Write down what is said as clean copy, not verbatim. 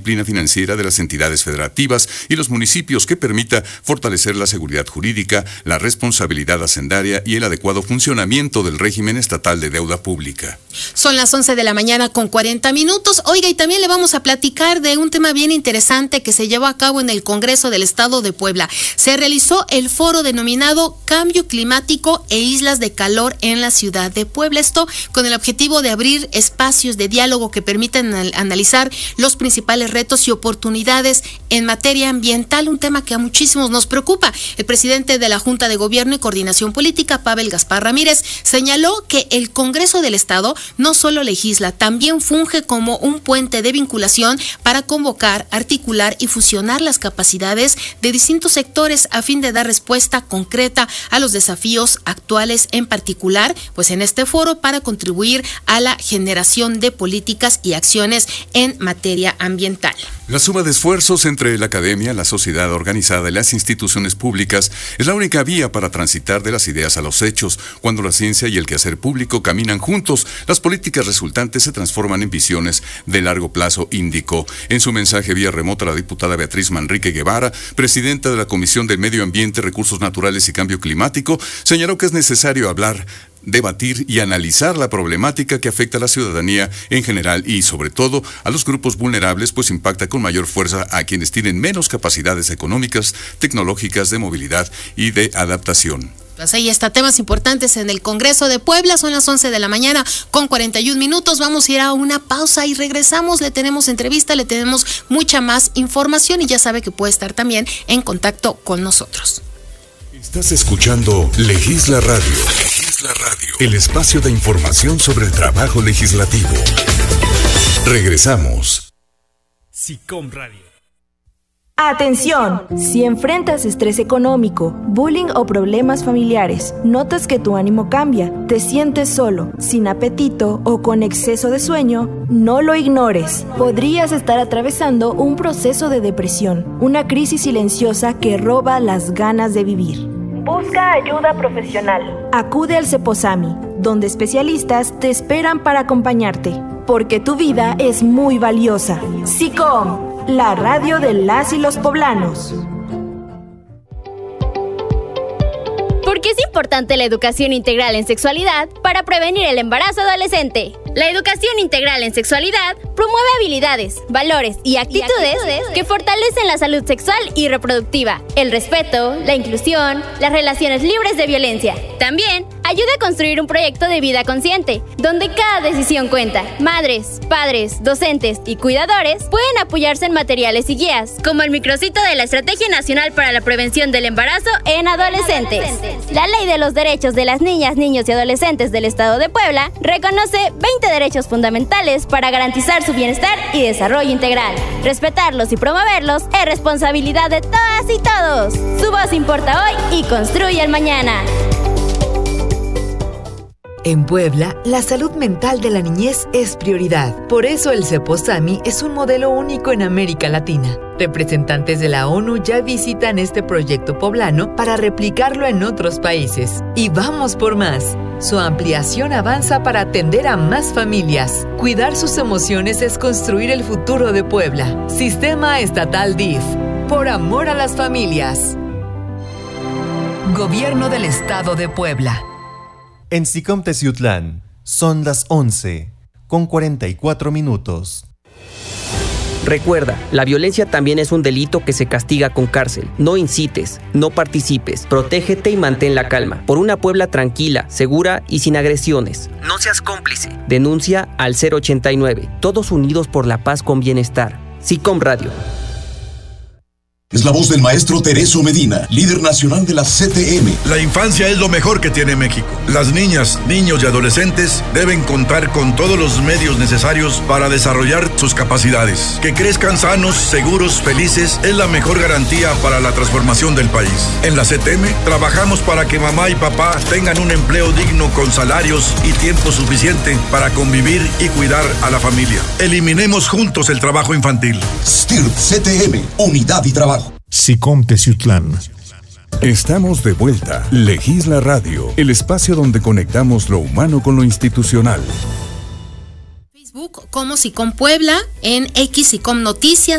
disciplina financiera de las entidades federativas y los municipios que permita fortalecer la seguridad jurídica, la responsabilidad hacendaria y el adecuado funcionamiento del régimen estatal de deuda pública. Son las 11 de la mañana con 40 minutos. Oiga, y también le vamos a platicar de un tema bien interesante que se llevó a cabo en el Congreso del Estado de Puebla. Se realizó el foro denominado Cambio Climático e Islas de Calor en la ciudad de Puebla. Esto con el objetivo de abrir espacios de diálogo que permitan analizar los principales retos y oportunidades en materia ambiental, un tema que a muchísimos nos preocupa. El presidente de la Junta de Gobierno y Coordinación Política, Pavel Gaspar Ramírez, señaló que el Congreso del Estado no solo legisla, también funge como un puente de vinculación para convocar, articular y fusionar las capacidades de distintos sectores a fin de dar respuesta concreta a los desafíos actuales, en particular, pues en este foro para contribuir a la generación de políticas y acciones en materia ambiental. La suma de esfuerzos entre la academia, la sociedad organizada y las instituciones públicas es la única vía para transitar de las ideas a los hechos. Cuando la ciencia y el quehacer público caminan juntos, las políticas resultantes se transforman en visiones de largo plazo, indicó. En su mensaje vía remota, la diputada Beatriz Manrique Guevara, presidenta de la Comisión del Medio Ambiente, Recursos Naturales y Cambio Climático, señaló que es necesario hablar, debatir y analizar la problemática que afecta a la ciudadanía en general y, sobre todo, a los grupos vulnerables, pues impacta con mayor fuerza a quienes tienen menos capacidades económicas, tecnológicas, de movilidad y de adaptación. Pues ahí está, temas importantes en el Congreso de Puebla. Son las 11 de la mañana con 41 minutos. Vamos a ir a una pausa y regresamos. Le tenemos entrevista, le tenemos mucha más información y ya sabe que puede estar también en contacto con nosotros. Estás escuchando Legisla Radio. Legisla Radio. El espacio de información sobre el trabajo legislativo. Regresamos. SICOM Radio. Atención, si enfrentas estrés económico, bullying o problemas familiares, notas que tu ánimo cambia, te sientes solo, sin apetito o con exceso de sueño, no lo ignores. Podrías estar atravesando un proceso de depresión, una crisis silenciosa que roba las ganas de vivir. Busca ayuda profesional. Acude al Ceposami, donde especialistas te esperan para acompañarte, porque tu vida es muy valiosa. SICOM, la radio de las y los poblanos. ¿Por qué es importante la educación integral en sexualidad para prevenir el embarazo adolescente? La educación integral en sexualidad promueve habilidades, valores y actitudes que fortalecen la salud sexual y reproductiva, el respeto, la inclusión, las relaciones libres de violencia. También ayuda a construir un proyecto de vida consciente, donde cada decisión cuenta. Madres, padres, docentes y cuidadores pueden apoyarse en materiales y guías, como el micrositio de la Estrategia Nacional para la Prevención del Embarazo en Adolescentes. La Ley de los Derechos de las Niñas, Niños y Adolescentes del Estado de Puebla reconoce 20 derechos fundamentales para garantizar su bienestar y desarrollo integral. Respetarlos y promoverlos es responsabilidad de todas y todos. Su voz importa hoy y construye el mañana. En Puebla, la salud mental de la niñez es prioridad. Por eso el Ceposami es un modelo único en América Latina. Representantes de la ONU ya visitan este proyecto poblano para replicarlo en otros países. Y vamos por más. Su ampliación avanza para atender a más familias. Cuidar sus emociones es construir el futuro de Puebla. Sistema Estatal DIF. Por amor a las familias. Gobierno del Estado de Puebla. En SICOM Teciutlán son las 11 con 44 minutos. Recuerda, la violencia también es un delito que se castiga con cárcel. No incites, no participes, protégete y mantén la calma. Por una Puebla tranquila, segura y sin agresiones. No seas cómplice. Denuncia al 089. Todos unidos por la paz con bienestar. SICOM Radio. Es la voz del maestro Tereso Medina, líder nacional de la CTM. La infancia es lo mejor que tiene México. Las niñas, niños y adolescentes deben contar con todos los medios necesarios para desarrollar sus capacidades. Que crezcan sanos, seguros, felices es la mejor garantía para la transformación del país. En la CTM trabajamos para que mamá y papá tengan un empleo digno con salarios y tiempo suficiente para convivir y cuidar a la familia. Eliminemos juntos el trabajo infantil. STIRP CTM, unidad y trabajo. SICOM Teciutlán. Estamos de vuelta. Legisla Radio, el espacio donde conectamos lo humano con lo institucional. Facebook como SICOM Puebla, en X SICOM Noticias,